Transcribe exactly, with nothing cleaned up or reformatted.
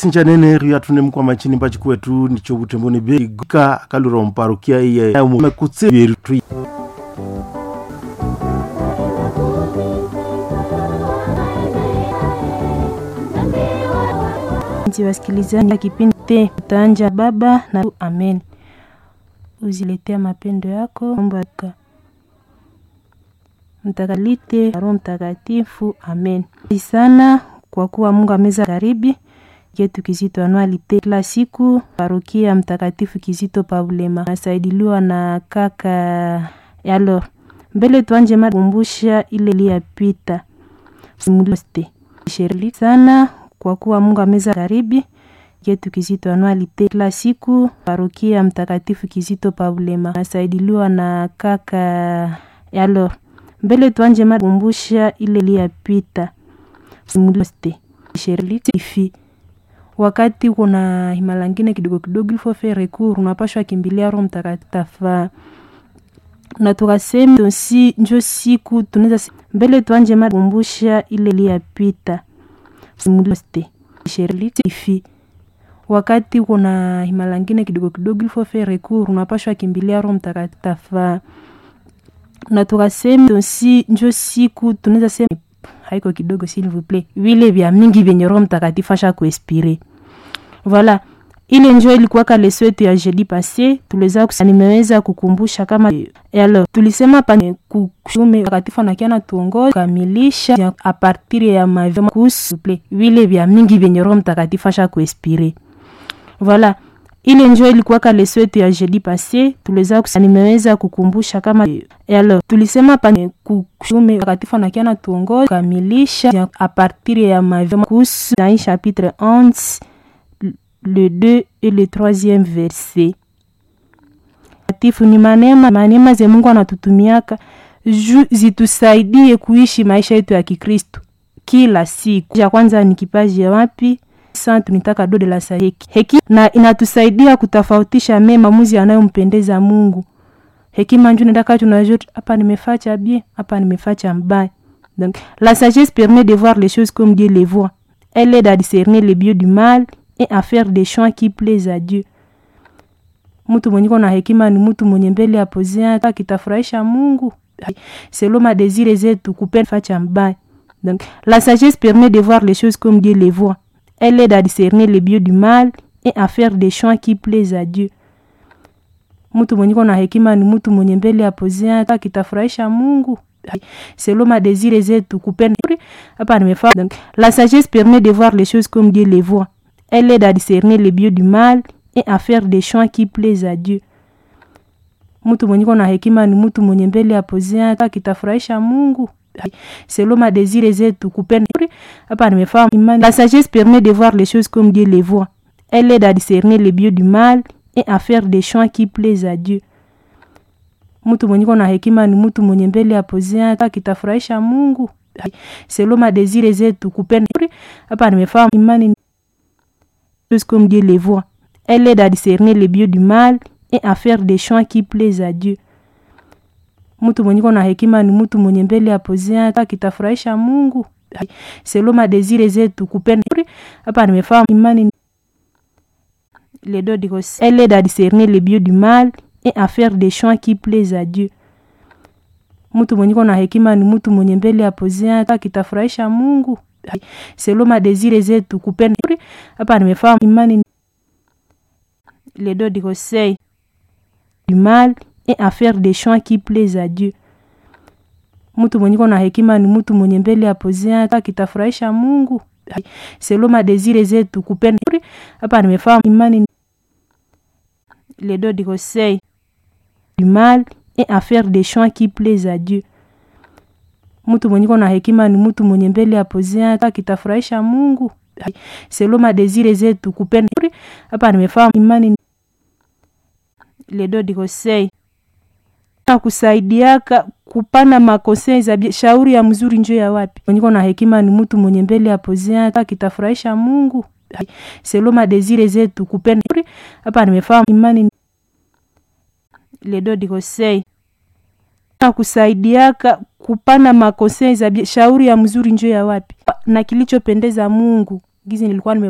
Sinja nene ria tunemkwa machini mbachi kwetu nicho butemboni bega kaluro mparokia iye mekutse biru. Wasikilizaji kipindi Tanja Baba na Amen. Uziletea mapendo yako omba mtakalite Roho Mtakatifu. Amen. Sana kwa kuwa Mungu ameza karibi yetu Kizito anualite kila siku parokia Mtakatifu Kizito Pabulema nasaidiliwa na kaka yalo. Mbele tuanje makumbusha ile liyapita simuloste sherli sana kwa kuwa Mungu ameza karibi yetu Kizito anualite kila siku parokia Mtakatifu Kizito Pabulema nasaidiliwa na kaka yalo. Mbele tuanje makumbusha ile liyapita simuloste sherli tifi wakati kuna himalangine kidogo kidogo ilfo faire cours unapashwa kimbilia Roho Mtakatifu na tukasema si njo siku tunaweza mbele tuanje makumbusha ile liyapita simuloste sherli tifi wakati kuna himalangine kidogo kidogo ilfo faire cours unapashwa kimbilia Roho Mtakatifu na tukasema si njo siku tunaweza sema haiko kidogo s'il vous plaît vile vya mingi venye Roho Mtakatifu asha kuinspire. Voilà, ile njoo ilikuwa kale swetu ya jeudi passé tuliweza nimeweza kukumbusha kama alors tulisema pa kushume Mtakatifu na kiana tuongoza kamilisha a partir ya mavema s'il vous plaît vile vya mingi venye Roho Mtakatifu asha kuinspire. Voilà, ile njoo ilikuwa kale swetu ya jeudi passé tuliweza nimeweza kukumbusha kama alors tulisema pa kushume Mtakatifu na kiana tuongoza kamilisha a partir ya mavema dans chapitre onze le deux et le troisième verset. Atifu ni manema manema ze Mungu anatutumiaka zitusaidie kuishi maisha yetu ya Kikristo kila siku. Ya kwanza ni kipaji ya wapi? Santu nitaka do de la heki. Heki na inatusaidia kutofautisha mema maamuzi yanayompendeza Mungu. Hekima njoo ndaka tunajua hapa nimefacha bien, hapa nimefacha mbaya. Donc la sagesse permet de voir les choses comme Dieu les voit. Elle aide à discerner le bien du mal et à faire des choix qui plaisent à Dieu. Mtu mwenye na hekima ni mtu mwenye mbele ya pozea akitafurahisha Mungu. Selon ma désir zetu kupenda facha mbaya. Donc la sagesse permet de voir les choses comme Dieu les voit. Elle aide à discerner le bien du mal et à faire des choix qui plaisent à Dieu. Mtu mwenye na hekima ni mtu mwenye mbele ya pozea akitafurahisha Mungu. Selon ma désir zetu kupenda hapa nimefanya. Donc la sagesse permet de voir les choses comme Dieu les voit. Elle aide à discerner le bien du mal et à faire des choix qui plaisent à Dieu. Mtu mwenye na hekima ni mtu mwenye mbele ya pozea akitafurahisha Mungu. Selon ma désir zetu kupenda hapa nimefanya imani. La sagesse permet de voir les choses comme Dieu les voit. Elle aide à discerner le bien du mal et à faire des choix qui plaisent à Dieu. Mtu mwenye na hekima ni mtu mwenye mbele ya pozea akitafurahisha Mungu. Selon ma désir zetu kupenda hapa nimefanya imani comme Dieu les voit. Elle aide à discerner le bien du mal et à faire des choix qui plaisent à Dieu. Mtu mwenye na hekima ni mtu mwenye mbele ya pozea akitafurahisha Mungu. Selon ma désir zetu kupenda hapa nimefanya imani les deux digos. Elle aide à discerner le bien du mal et à faire des choix qui plaisent à Dieu. Mtu mwenye na hekima ni mtu mwenye mbele ya pozea akitafurahisha Mungu. Selon ma désir zetu kupenda hapa nimefanya imani les deux digos du mal et à faire des choix qui plaisent à Dieu. Mtu mwenye na hekima ni mtu mwenye mbele ya pozea akitafurahisha Mungu. Selon ma désir zetu kupenda hapa nimefanya imani les deux digos du mal et à faire des choix qui plaisent à Dieu. Mtu mwenye na hekima ni mtu mwenye mbele ya pozea akitafurahisha Mungu. Selon ma désir zetu kupenda hapa nimefanya imani les deux digos na kusaidiaka kupana makonsei za shauri ya mzuri njoo ya wapi. Mwenye na hekima ni mtu mwenye mbele ya pozea akitafurahisha Mungu. Selon ma désir zetu kupenda hapa nimefanya imani les deux digos na kusaidiaka kupana makonsei za shauri ya mzuri njoo ya wapi. Na kilichopendeza Mungu gizi nilikuwa